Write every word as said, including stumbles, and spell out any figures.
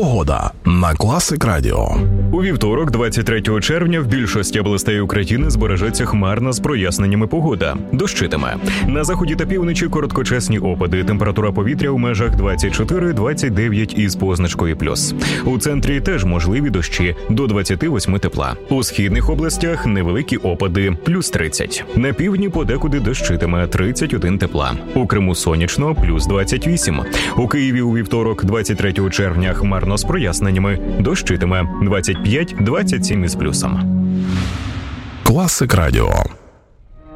Погода на Класик Радіо. У вівторок, двадцять третього червня, в більшості областей України збережеться хмарна з проясненнями погода. Дощитиме. На заході та півночі короткочасні опади. Температура повітря у межах двадцять чотири - двадцять дев'ять із позначкою плюс. У центрі теж можливі дощі до двадцять восьми тепла. У східних областях невеликі опади плюс тридцять. На півдні подекуди дощитиме тридцять один тепла. У Криму сонячно плюс двадцять вісім. У Києві у вівторок, двадцять третього червня, хмарно з проясненнями. Дощитиме двадцять п'ять - двадцять сім із плюсом. Класик Радіо.